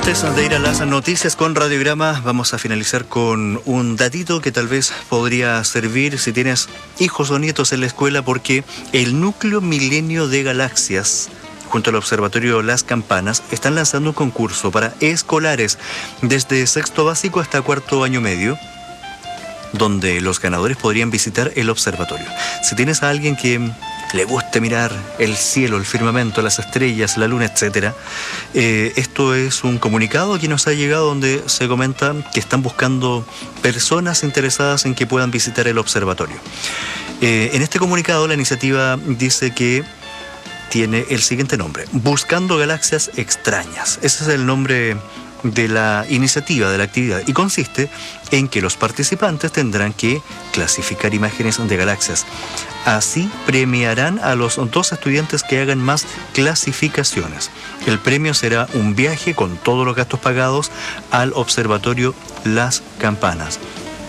Antes de ir a las noticias con Radiograma, vamos a finalizar con un datito que tal vez podría servir si tienes hijos o nietos en la escuela, porque el Núcleo Milenio de Galaxias, junto al Observatorio Las Campanas, están lanzando un concurso para escolares desde sexto básico hasta cuarto año medio, donde los ganadores podrían visitar el observatorio. Si tienes a alguien que le guste mirar el cielo, el firmamento, las estrellas, la luna, etc., esto es un comunicado que nos ha llegado donde se comenta que están buscando personas interesadas en que puedan visitar el observatorio. En este comunicado la iniciativa dice que tiene el siguiente nombre: Buscando Galaxias Extrañas. Ese es el nombre de la iniciativa, de la actividad, y consiste en que los participantes tendrán que clasificar imágenes de galaxias. Así premiarán a los 2 estudiantes que hagan más clasificaciones. El premio será un viaje con todos los gastos pagados al Observatorio Las Campanas.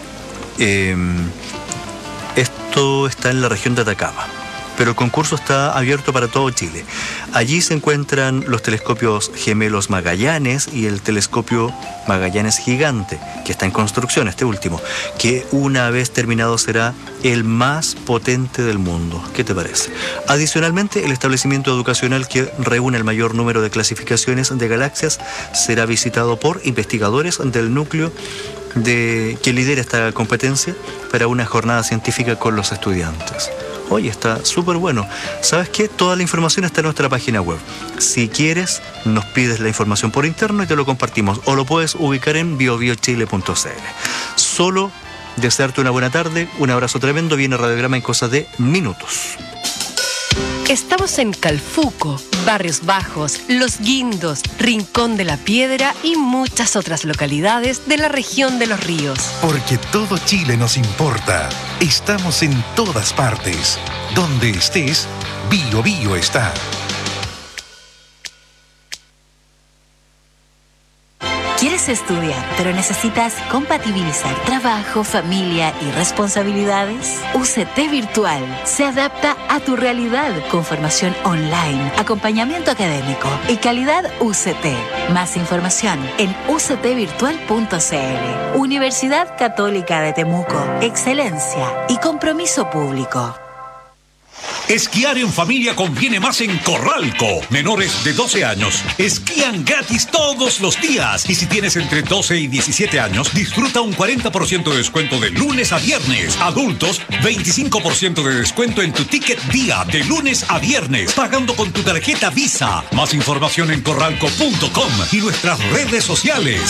Esto está en la región de Atacama, pero el concurso está abierto para todo Chile. Allí se encuentran los telescopios gemelos Magallanes y el telescopio Magallanes Gigante, que está en construcción, este último, que una vez terminado será el más potente del mundo. ¿Qué te parece? Adicionalmente, el establecimiento educacional que reúne el mayor número de clasificaciones de galaxias será visitado por investigadores del núcleo que lidera esta competencia para una jornada científica con los estudiantes. Oye, está súper bueno. ¿Sabes qué? Toda la información está en nuestra página web. Si quieres, nos pides la información por interno y te lo compartimos. O lo puedes ubicar en biobiochile.cl. Solo desearte una buena tarde, un abrazo tremendo. Viene Radiograma en cosa de minutos. Estamos en Calfuco, Barrios Bajos, Los Guindos, Rincón de la Piedra y muchas otras localidades de la región de Los Ríos. Porque todo Chile nos importa. Estamos en todas partes. Donde estés, Bio Bio está. ¿Quieres estudiar, pero necesitas compatibilizar trabajo, familia y responsabilidades? UCT Virtual se adapta a tu realidad con formación online, acompañamiento académico y calidad UCT. Más información en uctvirtual.cl. Universidad Católica de Temuco. Excelencia y compromiso público. Esquiar en familia conviene más en Corralco. Menores de 12 años esquían gratis todos los días. Y si tienes entre 12 y 17 años, disfruta un 40% de descuento de lunes a viernes. Adultos, 25% de descuento en tu ticket día de lunes a viernes, pagando con tu tarjeta Visa. Más información en corralco.com y nuestras redes sociales.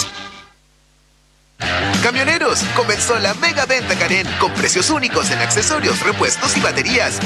Camioneros, comenzó la mega venta Karen con precios únicos en accesorios, repuestos y baterías